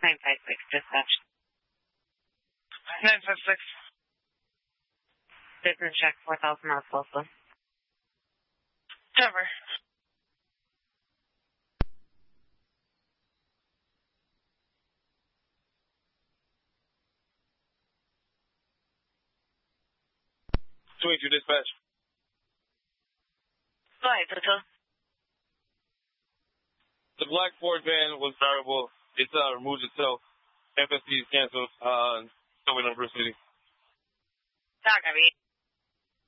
956, dispatch. 956. Business check, 4,000 North Tulsa. Cover. Dispatch. Go ahead, Toto. The black Ford van was drivable. It's removed itself. FSC is canceled. Subway number city. Not gonna be.